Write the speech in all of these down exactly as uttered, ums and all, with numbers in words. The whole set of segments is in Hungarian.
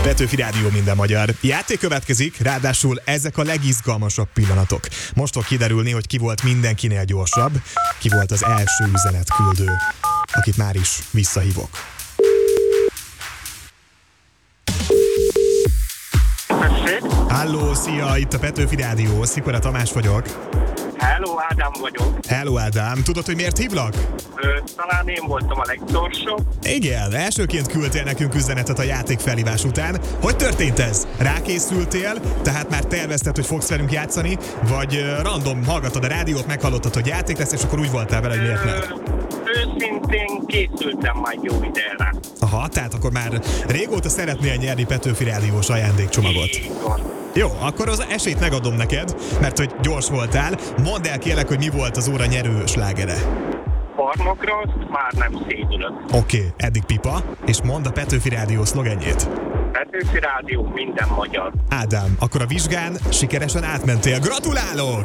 Petőfi Rádió, minden magyar. Játék következik, ráadásul ezek a legizgalmasabb pillanatok. Most fog kiderülni, hogy ki volt mindenkinél gyorsabb, ki volt az első üzenetküldő, akit már is visszahívok. Halló, szia, itt a Petőfi Rádió, Szikora Tamás vagyok. Hello, Ádám vagyok. Hello, Ádám, tudod, hogy miért hívlak? Ö, talán én voltam a legtorsabb. Igen, elsőként küldtél nekünk üzenetet a játék felhívás után. Hogy történt ez? Rákészültél, tehát már tervezted, hogy fogsz velünk játszani, vagy uh, random hallgattad a rádiót, meghallottad, hogy játék lesz, és akkor úgy voltál vele, hogy miért nem? Őszintén készültem már jó ideje. Aha, tehát akkor már régóta szeretnél nyerni Petőfi Rádiós ajándékcsomagot. Így van. Jó, akkor az esélyt megadom neked, mert hogy gyors voltál. Mondd el kérlek, hogy mi volt az óra nyerő slágere. Farnokra azt már nem szédülök. Oké, okay, eddig pipa, és mondd a Petőfi Rádió szlogenjét. Petőfi Rádió, minden magyar. Ádám, akkor a vizsgán sikeresen átmentél. Gratulálok!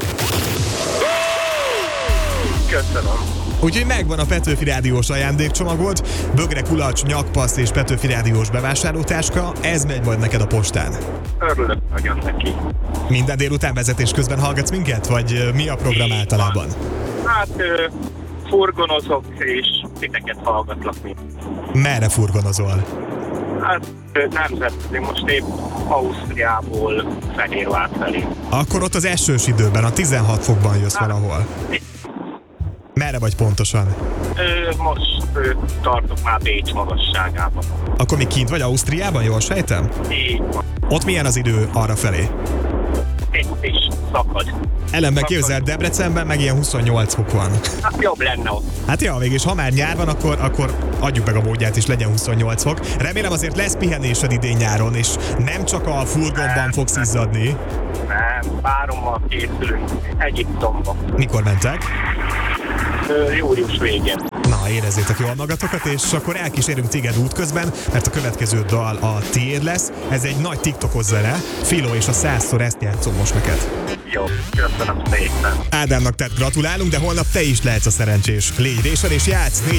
Köszönöm. Úgyhogy megvan a Petőfi Rádiós ajándékcsomagod, bögre, kulacs, nyakpassz és Petőfi Rádiós bevásárlótáska, ez megy majd neked a postán. Örülök nagyon neki. Minden délután vezetés közben hallgatsz minket, vagy mi a program általában? Hát ö, furgonozok és titeket hallgatlak mi. Merre furgonozol? Hát ö, nemzetközi, most épp Ausztriából Fehérvár felé. Akkor ott az esős időben, a tizenhat fokban jössz Hát, valahol. Merre vagy pontosan? Ö, most ö, tartok már Bécs magasságában. Akkor még kint vagy Ausztriában, jól sejtem? Így van. Ott milyen az idő arra felé? Itt is szakad. Ellenben képzeld, Debrecenben meg ilyen huszonnyolc fok van. Hát jobb lenne ott. Hát ja, végig, ha már nyár van, akkor, akkor adjuk meg a módját is, legyen huszonnyolc fok. Remélem azért lesz pihenésed idén nyáron, és nem csak a furgonban fogsz izzadni. Nem, párommal készülünk Egyiptomba. Mikor mentek? Ö, július végén. Na, érezzétek jól magatokat, és akkor elkísérünk téged útközben, mert a következő dal a tiéd lesz. Ez egy nagy TikTokos zene. Filó és a százszor, ezt játszom most neked. Jó, köszönöm szépen. Ádámnak tehát gratulálunk, de holnap te is lehetsz a szerencsés. Légy résel és játsz!